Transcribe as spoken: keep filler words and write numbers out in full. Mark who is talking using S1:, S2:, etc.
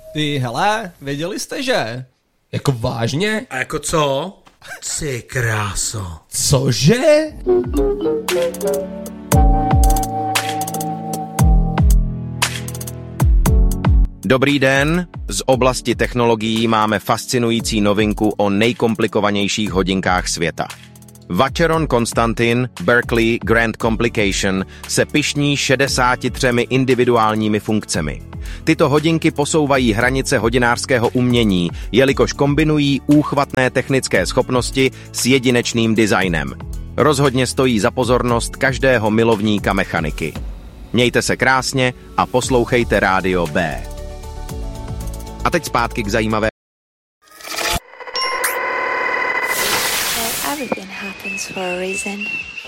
S1: Ty hele, věděli jste, že?
S2: Jako vážně?
S3: A jako co? Ty kráso.
S2: Cože?
S4: Dobrý den, z oblasti technologií máme fascinující novinku o nejkomplikovanějších hodinkách světa. Vacheron Constantin Berkeley Grand Complication se pyšní šedesáti třemi individuálními funkcemi. Tyto hodinky posouvají hranice hodinářského umění, jelikož kombinují úchvatné technické schopnosti s jedinečným designem. Rozhodně stojí za pozornost každého milovníka mechaniky. Mějte se krásně a poslouchejte Rádio B. A teď zpátky k zajímavé.
S5: Everything happens for a reason.